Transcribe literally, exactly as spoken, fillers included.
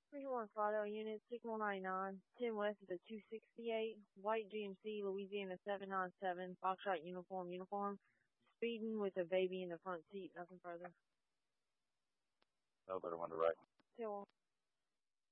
three one Follow Unit six one nine nine, ten West of the two sixty-eight, White G M C, Louisiana seven nine seven, Foxtrot Uniform Uniform, speeding with a baby in the front seat, nothing further. No better one to write. Till